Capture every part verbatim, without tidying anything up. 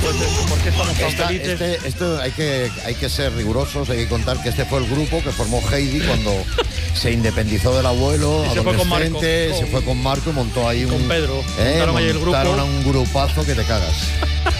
pues eso, ¿por qué estamos tan Esta, felices? este, esto hay que, hay que ser rigurosos, hay que contar que este fue el grupo que formó Heidi cuando se independizó del abuelo, Y se fue con Marco. adolescente, se Con- fue con Marco y montó ahí un... con Pedro. Eh, Montaron ahí el grupo. montaron a un grupazo que te cagas.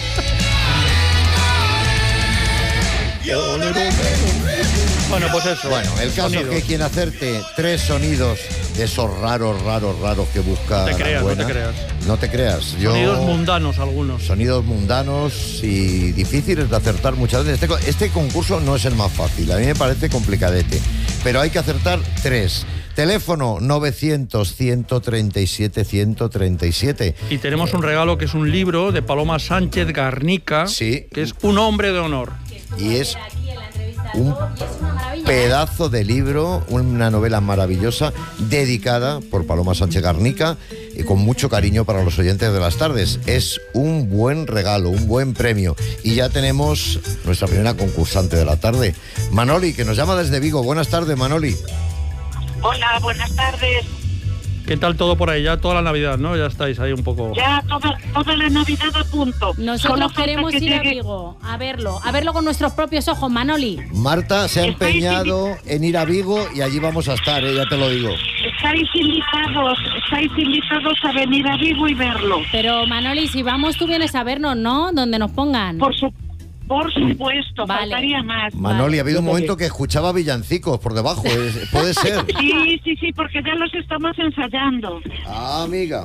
Bueno, pues eso. Bueno, el caso sonidos. es que quien hacerte tres sonidos de esos raros, raros, raros que busca No te la creas, no buena, te creas. No te creas. Yo, Sonidos mundanos algunos. Sonidos mundanos y difíciles de acertar muchas veces. Este, co- este concurso no es el más fácil, a mí me parece complicadete, pero hay que acertar tres. Teléfono novecientos, ciento treinta y siete, ciento treinta y siete. Y tenemos un regalo que es un libro de Paloma Sánchez Garnica, Sí. que es Un hombre de honor. Y es un pedazo de libro, una novela maravillosa, dedicada por Paloma Sánchez Garnica y con mucho cariño para los oyentes de las tardes. Es un buen regalo, un buen premio. Y ya tenemos nuestra primera concursante de la tarde, Manoli, que nos llama desde Vigo. Buenas tardes, Manoli. Hola, buenas tardes. ¿Qué tal todo por ahí? Ya toda la Navidad, ¿no? Ya estáis ahí un poco... Ya toda, toda la Navidad a punto. Nosotros Solo falta queremos que ir a llegue- Vigo a verlo, a verlo con nuestros propios ojos, Manoli. Marta se ha Estáis empeñado en ir a Vigo y allí vamos a estar, ¿eh? Ya te lo digo. Estáis invitados, estáis invitados a venir a Vigo y verlo. Pero Manoli, si vamos tú vienes a vernos, ¿no? Donde nos pongan. Por su, por supuesto, Vale. faltaría más. Manoli, ha habido un momento que escuchaba villancicos por debajo, ¿eh? Puede ser. Sí, sí, sí, porque ya los estamos ensayando. Ah, amiga.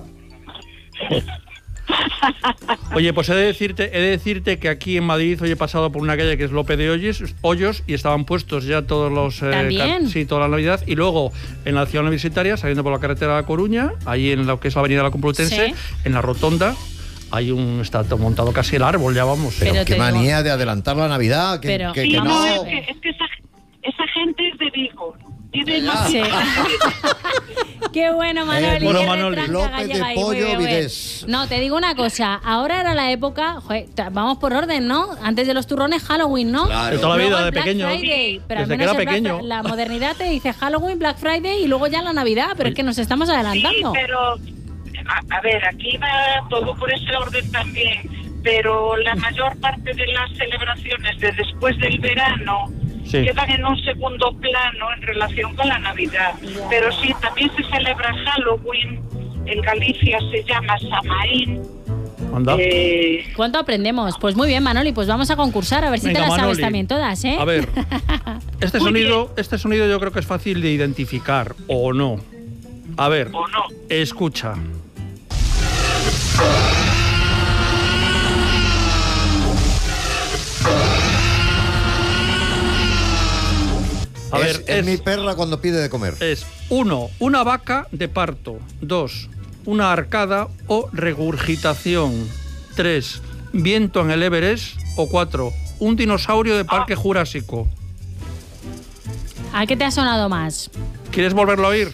Oye, pues he de decirte, he de decirte que aquí en Madrid hoy he pasado por una calle que es López de Hoyos, Hoyos y estaban puestos ya todos los... eh, ¿También? car- sí, toda la Navidad. Y luego en la ciudad universitaria, saliendo por la carretera de La Coruña, ahí en lo que es la avenida de la Complutense, Sí. en la rotonda, hay un... está montado casi el árbol, ya vamos. Pero, Pero qué te digo- manía de adelantar la Navidad, que, Pero- que- Sí, que no, no. es que, es que esa, esa gente es de Vigo. Vive más Sí. Qué bueno, Manoli. bueno, qué Manoli. retranca López gallega de ahí, muy Pollo, bien, muy bien. Vides. No, te digo una cosa. Ahora era la época... joder, ta- vamos por orden, ¿no? Antes de los turrones, Halloween, ¿no? Claro. De toda la Luego vida, el de Black pequeño. Friday, pero al Desde que menos era el Black pequeño. Fri- la modernidad te dice Halloween, Black Friday y luego ya la Navidad, pero es que nos estamos Sí, adelantando. pero a, a ver, aquí va todo por ese orden también, pero la mayor parte de las celebraciones de después del verano Sí. quedan en un segundo plano en relación con la Navidad. Pero sí, también se celebra Halloween, en Galicia se llama Samaín. Anda. Eh, ¿Cuánto aprendemos? Pues muy bien, Manoli, pues vamos a concursar, a ver si Venga, te las sabes Manoli. también todas, ¿eh? A ver, este Muy sonido, este sonido yo creo que es fácil de identificar, o no. A ver, ¿O no? escucha. A es, ver, es es, mi perra cuando pide de comer. es uno, una vaca de parto. Dos, una arcada o regurgitación. Tres, viento en el Everest. O cuatro, un dinosaurio de Parque Jurásico. ¿A qué te ha sonado más? ¿Quieres volverlo a oír?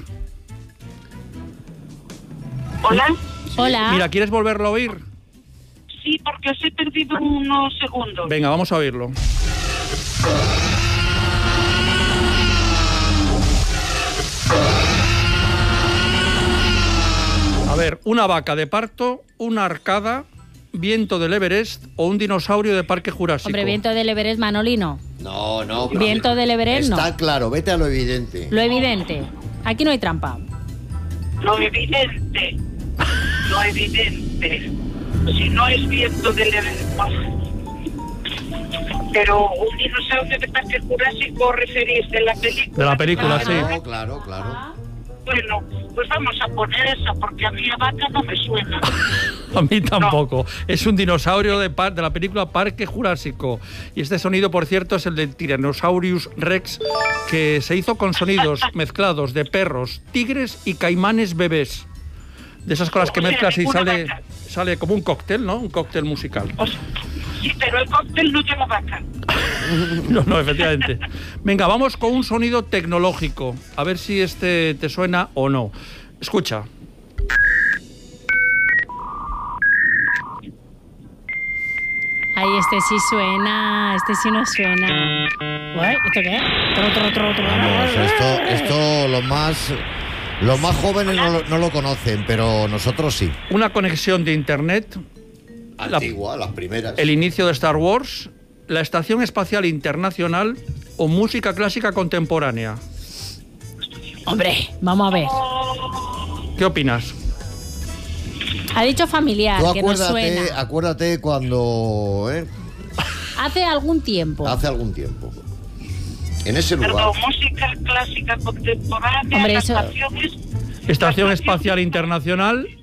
¿Hola? Hola. Mira, ¿quieres volverlo a oír? Sí, porque os he perdido unos segundos. Venga, vamos a oírlo. A ver, una vaca de parto, una arcada, viento del Everest o un dinosaurio de Parque Jurásico. Hombre, viento del Everest, Manoli, no. No, no. Viento del Everest, no. Está claro, vete a lo evidente. Lo evidente. Aquí no hay trampa. Lo evidente, lo evidente. Si no es viento del evento. Pero un dinosaurio de Parque Jurásico referís de la película. De la película, sí. Claro, claro, claro. Bueno, pues vamos a poner esa, porque a mí la vaca no me suena. A mí tampoco. Es un dinosaurio de, par- de la película Parque Jurásico. Y este sonido, por cierto, es el del Tyrannosaurus Rex, que se hizo con sonidos mezclados de perros, tigres y caimanes bebés. De esas con las que O sea, mezclas y ninguna sale, vaca. sale como un cóctel, ¿no? Un cóctel musical. O sea, sí, pero el cóctel no lleva vaca. No, no, efectivamente. Venga, vamos con un sonido tecnológico. A ver si este te suena o no. Escucha. Ay, este sí suena, este sí no suena. Ué, ¿esto qué es? Tro, tro, tro, tro. Vamos, esto, esto los más, los más jóvenes no lo, no lo conocen, pero nosotros sí. Una conexión de internet Antigua, la, las primeras. El inicio de Star Wars, la Estación Espacial Internacional o música clásica contemporánea. Hombre, vamos a ver. ¿Qué opinas? Ha dicho familiar, Tú que no acuérdate, suena. acuérdate cuando... ¿eh? Hace algún tiempo. Hace algún tiempo. En ese lugar. Perdón, música clásica contemporánea, Hombre, la eso- estación es- Estación Espacial Internacional